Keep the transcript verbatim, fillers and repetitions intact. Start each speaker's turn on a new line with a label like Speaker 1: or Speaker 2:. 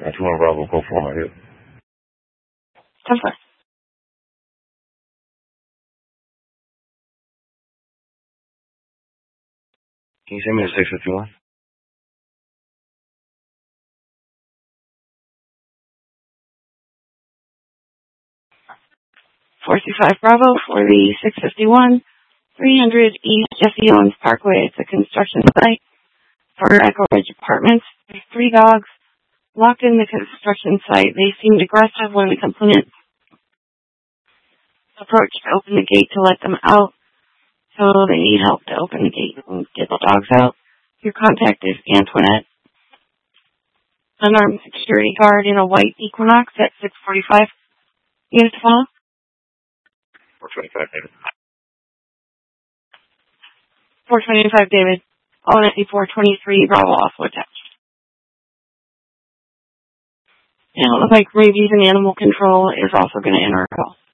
Speaker 1: Uh, two one Bravo, go for my hip.
Speaker 2: ten four.
Speaker 1: Can you send me the six fifty-one?
Speaker 2: four two five Bravo for the six fifty-one, three hundred East Jesse Owens Parkway. It's a construction site for Echo Ridge Apartments. There's three dogs locked in the construction site. They seemed aggressive when the complainant approached to open the gate to let them out, so they need help to open the gate and get the dogs out. Your contact is Antoinette, unarmed security guard in a white Equinox at six forty-five. Unit to follow?
Speaker 1: four twenty-five, David.
Speaker 2: four twenty-five, David. All in four twenty-three, Bravo also attached. And it looks like rabies and animal control is also going to enter a call.